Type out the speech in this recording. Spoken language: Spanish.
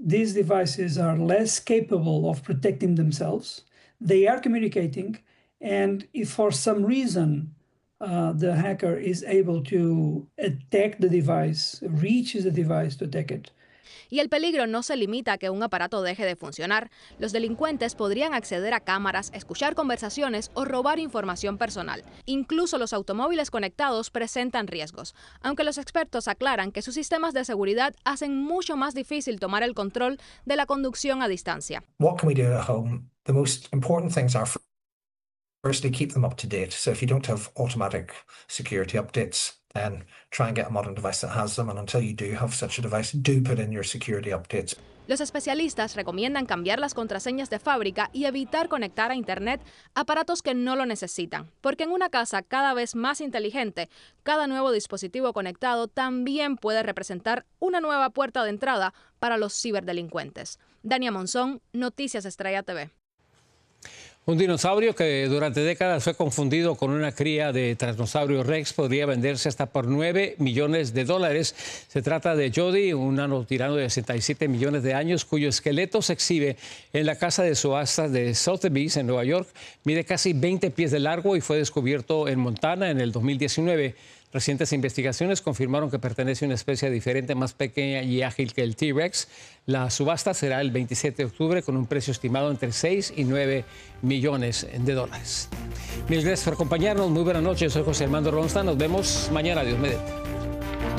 these devices are less capable of protecting themselves. They are communicating, and if for some reason the hacker is able to attack the device, reaches the device to attack it. Y el peligro no se limita a que un aparato deje de funcionar. Los delincuentes podrían acceder a cámaras, escuchar conversaciones o robar información personal. Incluso los automóviles conectados presentan riesgos, aunque los expertos aclaran que sus sistemas de seguridad hacen mucho más difícil tomar el control de la conducción a distancia. What can we do at home? The most important things are firstly keep them up to date. So if you don't have automatic security updates, then try and get a modern device that has them, and until you do have such a device, do put in your security updates. Los especialistas recomiendan cambiar las contraseñas de fábrica y evitar conectar a Internet aparatos que no lo necesitan, porque en una casa cada vez más inteligente, cada nuevo dispositivo conectado también puede representar una nueva puerta de entrada para los ciberdelincuentes. Dania Monzón, Noticias Estrella TV. Un dinosaurio que durante décadas fue confundido con una cría de Tiranosaurio Rex podría venderse hasta por $9 millones. Se trata de Jody, un nano tirano de 67 millones de años, cuyo esqueleto se exhibe en la casa de subastas de Sotheby's en Nueva York. Mide casi 20 pies de largo y fue descubierto en Montana en el 2019. Recientes investigaciones confirmaron que pertenece a una especie diferente, más pequeña y ágil que el T-Rex. La subasta será el 27 de octubre con un precio estimado entre 6 y 9 millones de dólares. Mil gracias por acompañarnos. Muy buenas noches. Soy José Armando Ronsta. Nos vemos mañana. Dios mediante.